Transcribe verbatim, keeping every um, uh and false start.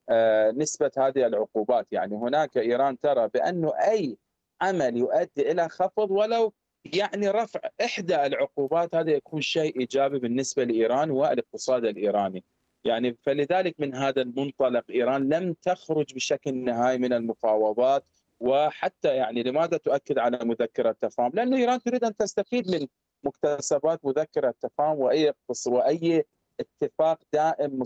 آآ نسبة هذه العقوبات. يعني هناك إيران ترى بأنه أي عمل يؤدي إلى خفض ولو يعني رفع إحدى العقوبات، هذا يكون شيء إيجابي بالنسبة لإيران والاقتصاد الإيراني. يعني فلذلك من هذا المنطلق إيران لم تخرج بشكل نهائي من المفاوضات. وحتى يعني لماذا تؤكد على مذكرة تفاهم؟ لأنه إيران تريد أن تستفيد من مكتسبات مذكرة تفاهم وأي وأي اتفاق دائم